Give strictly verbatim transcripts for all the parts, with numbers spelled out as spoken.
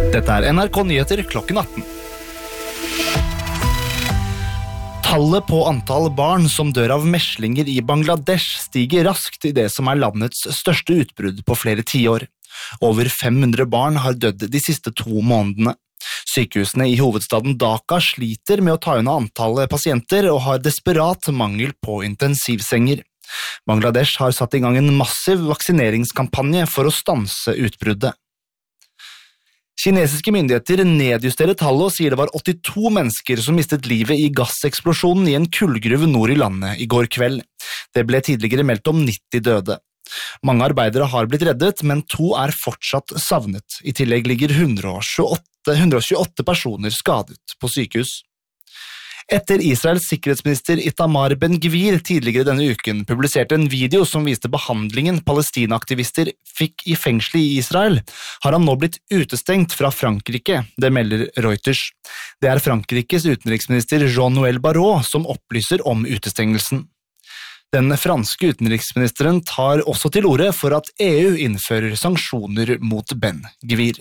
Dette er N R K Nyheter klokken atten. Tallet på antall barn som dør av meslinger i Bangladesh stiger raskt i det som er landets største utbrudd på flere tiår. Over fem hundre barn har dødd de siste to månedene. Sykehusene i hovedstaden Dhaka sliter med å ta unna antallet pasienter og har desperat mangel på intensivsenger. Bangladesh har satt i gang en massiv vaksineringskampanje for å stanse utbruddet. Kinesiske myndigheter nedjusterer tallet og sier det var åttito mennesker som mistet livet i gasseksplosjonen i en kullgruve nord i landet i går kveld. Det ble tidligere meldt om nitti døde. Mange arbeidere har blitt reddet, men to er fortsatt savnet. I tillegg ligger hundre og tjueåtte personer skadet på sykehus. Etter Israels sikkerhetsminister Itamar Ben-Gvir tidligere denne uken publiserte en video som viste behandlingen Palestina-aktivister fikk i fengselet i Israel, har han nå blitt utestengt fra Frankrike, det melder Reuters. Det er Frankrikes utenriksminister Jean-Noël Barrot som opplyser om utestengelsen. Den franske utenriksministeren tar også til orde for at E U innfører sanksjoner mot Ben-Gvir.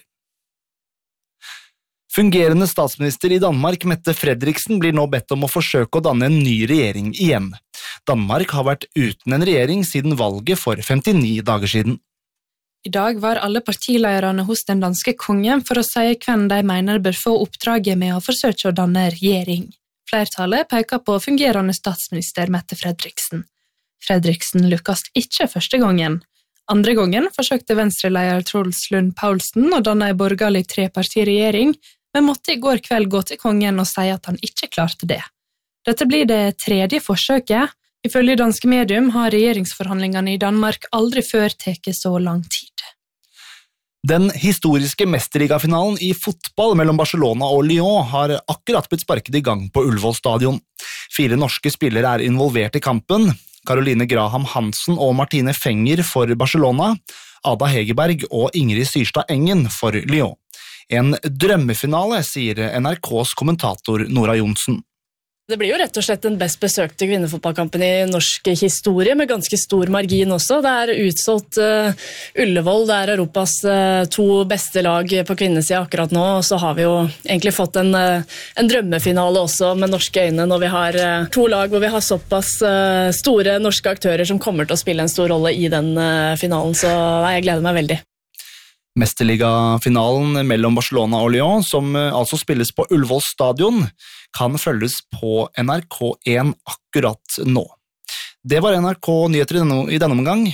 Fungerende statsminister i Danmark, Mette Frederiksen, blir nå bedt om å forsøke å danne en ny regjering igjen. Danmark har vært uten en regjering siden valget for femtini dager siden. I dag var alle partilederne hos den danske kongen for å si hvem de mener bør få oppdraget med å forsøke å danne regjering. Flertallet peker på fungerende statsminister Mette Frederiksen. Frederiksen lykkes ikke første gangen. Andre gangen forsøkte venstreleder Troels Lund Poulsen å danne en borgerlig trepartiregjering, men måtte i går kveld gå til kongen og si at han ikke klarte det. Dette blir det tredje forsøket. Ifølge danske medium har regjeringsforhandlingene i Danmark aldri før tatt så lang tid. Den historiske mesterligafinalen i fotball mellom Barcelona og Lyon har akkurat blitt sparket i gang på Ullevål stadion. Fire norske spillere er involvert i kampen. Caroline Graham Hansen og Martine Fenger for Barcelona, Ada Hegerberg og Ingrid Syrstad Engen for Lyon. En drømmefinale, sier N R K's kommentator Nora Jonsen. Det blir jo rett og slett den best besøkte kvinnefootballkampen i norsk historie, med ganske stor margin også. Det er utsolgt uh, Ullevål, det er Europas uh, to beste lag på kvinnesida akkurat nå, og så har vi jo egentlig fått en, uh, en drømmefinale også med norske øyne, når vi har uh, to lag hvor vi har såpass uh, store norske aktører som kommer til å spille en stor rolle i den uh, finalen, så nei, jeg gleder meg veldig. Mesterligafinalen mellom Barcelona og Lyon, som altså spilles på Ullevål stadion, kan følges på N R K én akkurat nå. Det var N R K Nyheter i denne, i denne omgang.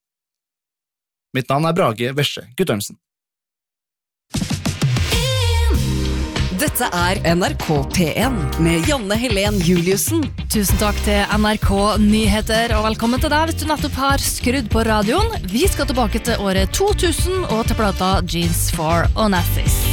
Mitt navn er Brage Vesje Guttormsen. Dette er N R K P én med Janne Helen Juliussen. Tusen takk til N R K Nyheter, og velkommen til deg hvis du nettopp har skrudd på radioen. Vi skal tilbake til året to tusen og til plata Jeans for Onassis.